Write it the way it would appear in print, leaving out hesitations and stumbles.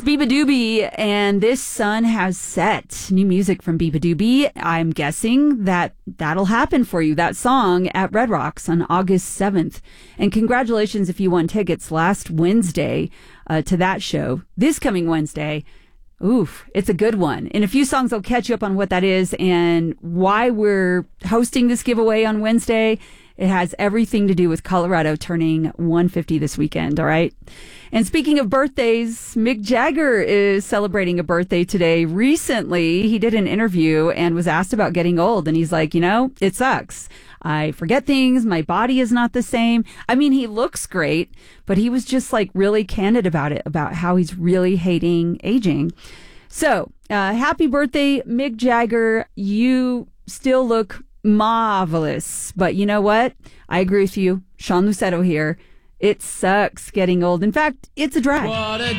Biba Doobie, and this sun has set. New music from Biba Doobie. I'm guessing that'll happen for you, that song, at Red Rocks on August 7th. And congratulations if you won tickets last Wednesday to that show. This coming Wednesday, oof, it's a good one. In a few songs, I'll catch you up on what that is and why we're hosting this giveaway on Wednesday. It has everything to do with Colorado turning 150 this weekend, all right? And speaking of birthdays, Mick Jagger is celebrating a birthday today. Recently, he did an interview and was asked about getting old, and he's like, it sucks. I forget things. My body is not the same. I mean, he looks great, but he was just like really candid about it, about how he's really hating aging. So, happy birthday, Mick Jagger. You still look marvelous. But you know what? I agree with you. Sean Luceto here. It sucks getting old. In fact, it's a drag.